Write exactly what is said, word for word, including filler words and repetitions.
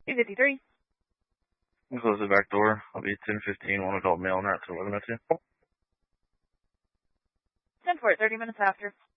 two fifty-three. I'll close the back door. I'll be ten fifteen, one adult male, and that's eleven oh two. ten for it, thirty minutes after.